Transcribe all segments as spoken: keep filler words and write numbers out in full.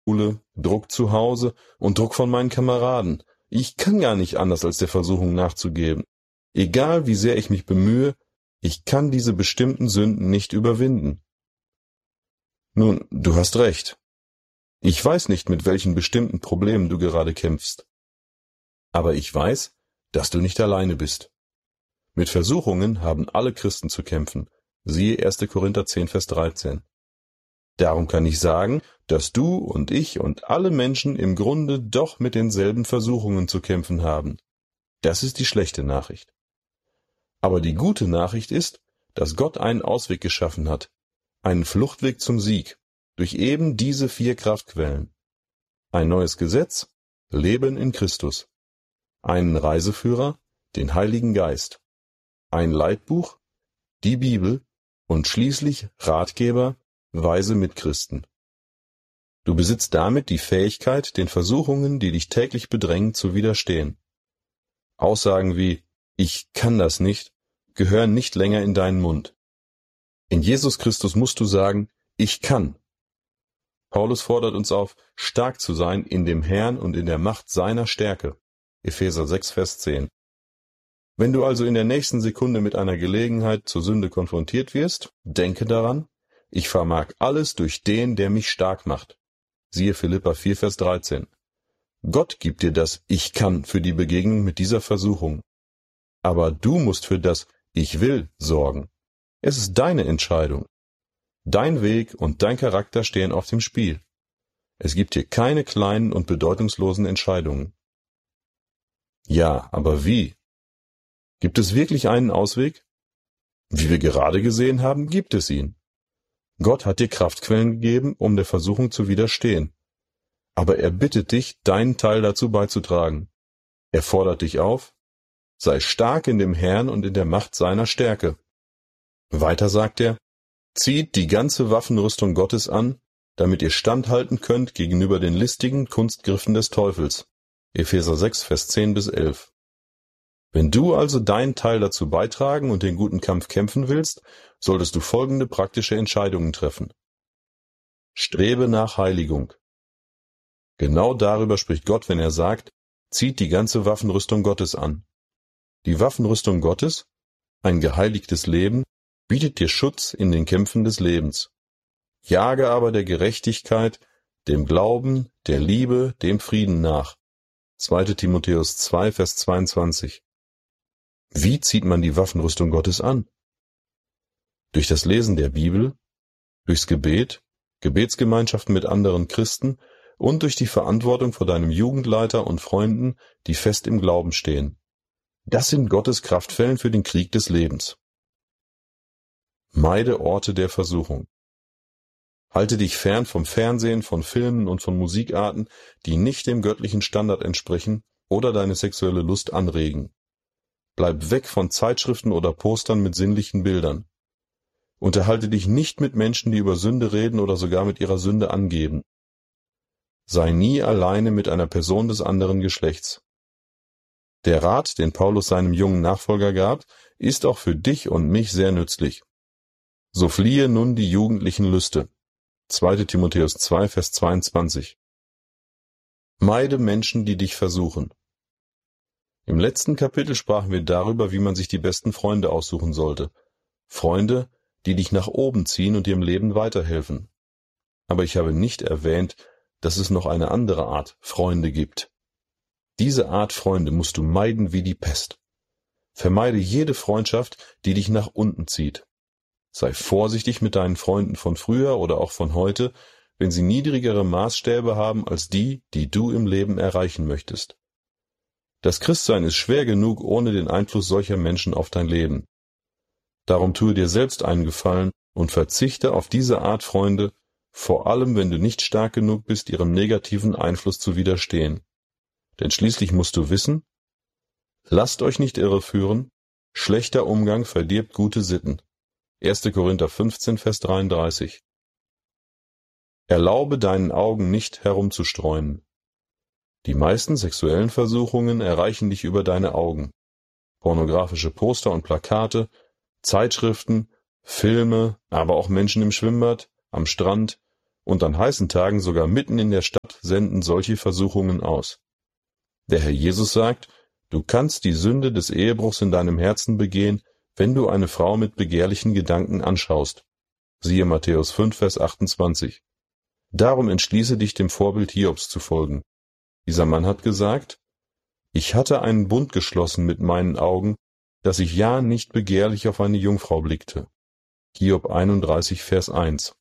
Schule, Druck zu Hause und Druck von meinen Kameraden. Ich kann gar nicht anders, als der Versuchung nachzugeben. Egal wie sehr ich mich bemühe, ich kann diese bestimmten Sünden nicht überwinden. Nun, du hast recht. Ich weiß nicht, mit welchen bestimmten Problemen du gerade kämpfst. Aber ich weiß, dass du nicht alleine bist. Mit Versuchungen haben alle Christen zu kämpfen. Siehe erster Korinther zehn, Vers dreizehn. Darum kann ich sagen, dass du und ich und alle Menschen im Grunde doch mit denselben Versuchungen zu kämpfen haben. Das ist die schlechte Nachricht. Aber die gute Nachricht ist, dass Gott einen Ausweg geschaffen hat, einen Fluchtweg zum Sieg, durch eben diese vier Kraftquellen. Ein neues Gesetz, Leben in Christus. Einen Reiseführer, den Heiligen Geist. Ein Leitbuch, die Bibel und schließlich Ratgeber, weise Mitchristen. Du besitzt damit die Fähigkeit, den Versuchungen, die dich täglich bedrängen, zu widerstehen. Aussagen wie »Ich kann das nicht« gehören nicht länger in deinen Mund. In Jesus Christus musst du sagen »Ich kann«. Paulus fordert uns auf, stark zu sein in dem Herrn und in der Macht seiner Stärke. Epheser sechs, Vers zehn. Wenn du also in der nächsten Sekunde mit einer Gelegenheit zur Sünde konfrontiert wirst, denke daran, ich vermag alles durch den, der mich stark macht. Siehe Philipper vier, Vers dreizehn. Gott gibt dir das Ich kann für die Begegnung mit dieser Versuchung. Aber du musst für das Ich will sorgen. Es ist deine Entscheidung. Dein Weg und dein Charakter stehen auf dem Spiel. Es gibt hier keine kleinen und bedeutungslosen Entscheidungen. Ja, aber wie? Gibt es wirklich einen Ausweg? Wie wir gerade gesehen haben, gibt es ihn. Gott hat dir Kraftquellen gegeben, um der Versuchung zu widerstehen. Aber er bittet dich, deinen Teil dazu beizutragen. Er fordert dich auf, sei stark in dem Herrn und in der Macht seiner Stärke. Weiter sagt er, zieht die ganze Waffenrüstung Gottes an, damit ihr standhalten könnt gegenüber den listigen Kunstgriffen des Teufels. Epheser sechs, Vers zehn bis elf. Wenn du also deinen Teil dazu beitragen und den guten Kampf kämpfen willst, solltest du folgende praktische Entscheidungen treffen. Strebe nach Heiligung. Genau darüber spricht Gott, wenn er sagt, zieht die ganze Waffenrüstung Gottes an. Die Waffenrüstung Gottes, ein geheiligtes Leben, bietet dir Schutz in den Kämpfen des Lebens. Jage aber der Gerechtigkeit, dem Glauben, der Liebe, dem Frieden nach. zweiter Timotheus zwei, Vers zweiundzwanzig. Wie zieht man die Waffenrüstung Gottes an? Durch das Lesen der Bibel, durchs Gebet, Gebetsgemeinschaften mit anderen Christen und durch die Verantwortung vor deinem Jugendleiter und Freunden, die fest im Glauben stehen. Das sind Gottes Kraftquellen für den Krieg des Lebens. Meide Orte der Versuchung. Halte dich fern vom Fernsehen, von Filmen und von Musikarten, die nicht dem göttlichen Standard entsprechen oder deine sexuelle Lust anregen. Bleib weg von Zeitschriften oder Postern mit sinnlichen Bildern. Unterhalte dich nicht mit Menschen, die über Sünde reden oder sogar mit ihrer Sünde angeben. Sei nie alleine mit einer Person des anderen Geschlechts. Der Rat, den Paulus seinem jungen Nachfolger gab, ist auch für dich und mich sehr nützlich. So fliehe nun die jugendlichen Lüste. zweiter Timotheus zwei, Vers zweiundzwanzig. Meide Menschen, die dich versuchen. Im letzten Kapitel sprachen wir darüber, wie man sich die besten Freunde aussuchen sollte. Freunde, die dich nach oben ziehen und dir im Leben weiterhelfen. Aber ich habe nicht erwähnt, dass es noch eine andere Art Freunde gibt. Diese Art Freunde musst du meiden wie die Pest. Vermeide jede Freundschaft, die dich nach unten zieht. Sei vorsichtig mit deinen Freunden von früher oder auch von heute, wenn sie niedrigere Maßstäbe haben als die, die du im Leben erreichen möchtest. Das Christsein ist schwer genug ohne den Einfluss solcher Menschen auf dein Leben. Darum tue dir selbst einen Gefallen und verzichte auf diese Art Freunde, vor allem wenn du nicht stark genug bist, ihrem negativen Einfluss zu widerstehen. Denn schließlich musst du wissen, lasst euch nicht irreführen, schlechter Umgang verdirbt gute Sitten. erster Korinther fünfzehn, Vers dreiunddreißig. Erlaube deinen Augen nicht herumzustreuen. Die meisten sexuellen Versuchungen erreichen dich über deine Augen. Pornografische Poster und Plakate, Zeitschriften, Filme, aber auch Menschen im Schwimmbad, am Strand und an heißen Tagen sogar mitten in der Stadt senden solche Versuchungen aus. Der Herr Jesus sagt, du kannst die Sünde des Ehebruchs in deinem Herzen begehen, wenn du eine Frau mit begehrlichen Gedanken anschaust. Siehe Matthäus fünf, Vers achtundzwanzig. Darum entschließe dich, dem Vorbild Hiobs zu folgen. Dieser Mann hat gesagt, ich hatte einen Bund geschlossen mit meinen Augen, dass ich ja nicht begehrlich auf eine Jungfrau blickte. Hiob einunddreißig, Vers eins.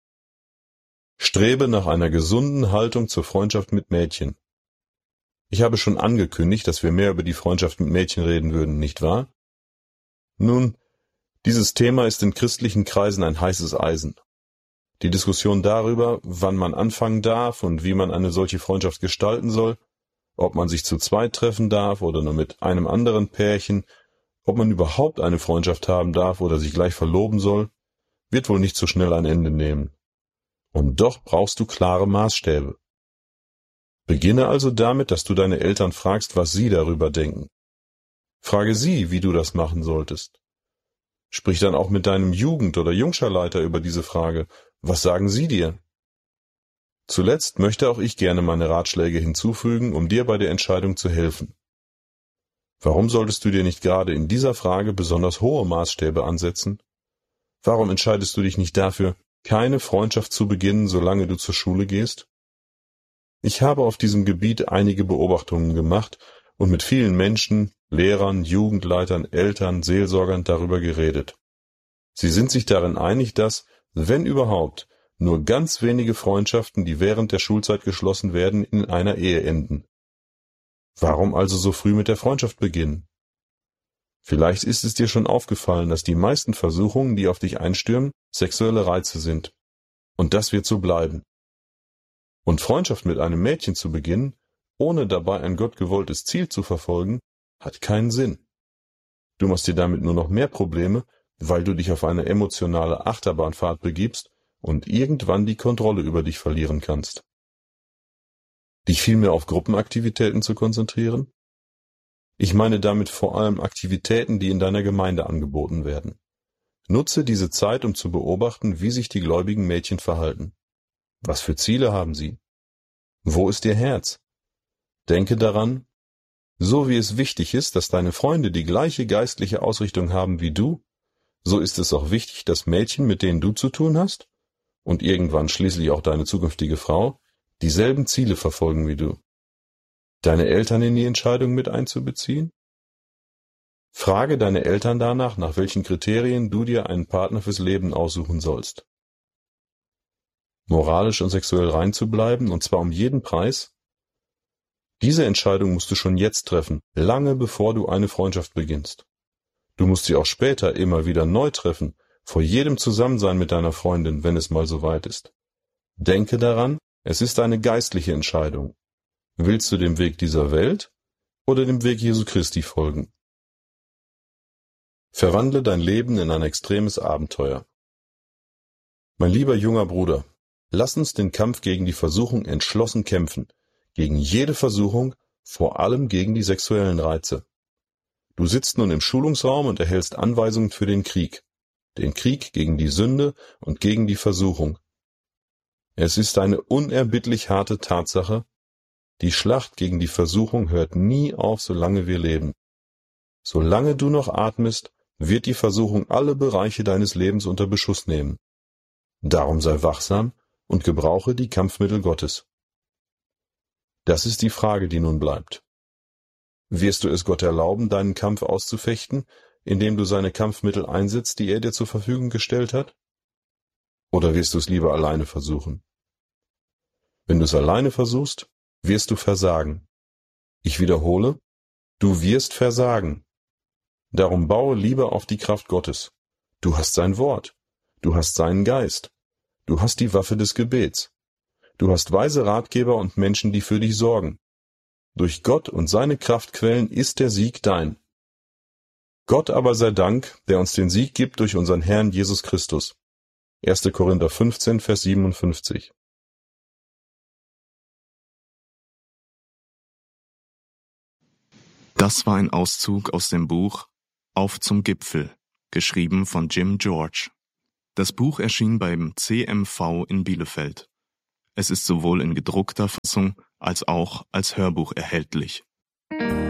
Strebe nach einer gesunden Haltung zur Freundschaft mit Mädchen. Ich habe schon angekündigt, dass wir mehr über die Freundschaft mit Mädchen reden würden, nicht wahr? Nun, dieses Thema ist in christlichen Kreisen ein heißes Eisen. Die Diskussion darüber, wann man anfangen darf und wie man eine solche Freundschaft gestalten soll, ob man sich zu zweit treffen darf oder nur mit einem anderen Pärchen, ob man überhaupt eine Freundschaft haben darf oder sich gleich verloben soll, wird wohl nicht so schnell ein Ende nehmen. Und doch brauchst du klare Maßstäbe. Beginne also damit, dass du deine Eltern fragst, was sie darüber denken. Frage sie, wie du das machen solltest. Sprich dann auch mit deinem Jugend- oder Jungscharleiter über diese Frage. Was sagen sie dir? Zuletzt möchte auch ich gerne meine Ratschläge hinzufügen, um dir bei der Entscheidung zu helfen. Warum solltest du dir nicht gerade in dieser Frage besonders hohe Maßstäbe ansetzen? Warum entscheidest du dich nicht dafür, keine Freundschaft zu beginnen, solange du zur Schule gehst? Ich habe auf diesem Gebiet einige Beobachtungen gemacht und mit vielen Menschen, Lehrern, Jugendleitern, Eltern, Seelsorgern darüber geredet. Sie sind sich darin einig, dass, wenn überhaupt, nur ganz wenige Freundschaften, die während der Schulzeit geschlossen werden, in einer Ehe enden. Warum also so früh mit der Freundschaft beginnen? Vielleicht ist es dir schon aufgefallen, dass die meisten Versuchungen, die auf dich einstürmen, sexuelle Reize sind. Und das wird so bleiben. Und Freundschaft mit einem Mädchen zu beginnen, ohne dabei ein gottgewolltes Ziel zu verfolgen, hat keinen Sinn. Du machst dir damit nur noch mehr Probleme, weil du dich auf eine emotionale Achterbahnfahrt begibst und irgendwann die Kontrolle über dich verlieren kannst. Dich vielmehr auf Gruppenaktivitäten zu konzentrieren? Ich meine damit vor allem Aktivitäten, die in deiner Gemeinde angeboten werden. Nutze diese Zeit, um zu beobachten, wie sich die gläubigen Mädchen verhalten. Was für Ziele haben sie? Wo ist ihr Herz? Denke daran, so wie es wichtig ist, dass deine Freunde die gleiche geistliche Ausrichtung haben wie du, so ist es auch wichtig, dass Mädchen, mit denen du zu tun hast, und irgendwann schließlich auch deine zukünftige Frau, dieselben Ziele verfolgen wie du. Deine Eltern in die Entscheidung mit einzubeziehen? Frage deine Eltern danach, nach welchen Kriterien du dir einen Partner fürs Leben aussuchen sollst. Moralisch und sexuell rein zu bleiben, und zwar um jeden Preis? Diese Entscheidung musst du schon jetzt treffen, lange bevor du eine Freundschaft beginnst. Du musst sie auch später immer wieder neu treffen, vor jedem Zusammensein mit deiner Freundin, wenn es mal soweit ist. Denke daran, es ist eine geistliche Entscheidung. Willst du dem Weg dieser Welt oder dem Weg Jesu Christi folgen? Verwandle dein Leben in ein extremes Abenteuer. Mein lieber junger Bruder, lass uns den Kampf gegen die Versuchung entschlossen kämpfen, gegen jede Versuchung, vor allem gegen die sexuellen Reize. Du sitzt nun im Schulungsraum und erhältst Anweisungen für den Krieg, den Krieg gegen die Sünde und gegen die Versuchung. Es ist eine unerbittlich harte Tatsache, die Schlacht gegen die Versuchung hört nie auf, solange wir leben. Solange du noch atmest, wird die Versuchung alle Bereiche deines Lebens unter Beschuss nehmen. Darum sei wachsam und gebrauche die Kampfmittel Gottes. Das ist die Frage, die nun bleibt. Wirst du es Gott erlauben, deinen Kampf auszufechten, indem du seine Kampfmittel einsetzt, die er dir zur Verfügung gestellt hat? Oder wirst du es lieber alleine versuchen? Wenn du es alleine versuchst, wirst du versagen. Ich wiederhole, du wirst versagen. Darum baue lieber auf die Kraft Gottes. Du hast sein Wort. Du hast seinen Geist. Du hast die Waffe des Gebets. Du hast weise Ratgeber und Menschen, die für dich sorgen. Durch Gott und seine Kraftquellen ist der Sieg dein. Gott aber sei Dank, der uns den Sieg gibt durch unseren Herrn Jesus Christus. erster Korinther fünfzehn, Vers siebenundfünfzig. Das war ein Auszug aus dem Buch Auf zum Gipfel, geschrieben von Jim George. Das Buch erschien beim C M V in Bielefeld. Es ist sowohl in gedruckter Fassung als auch als Hörbuch erhältlich.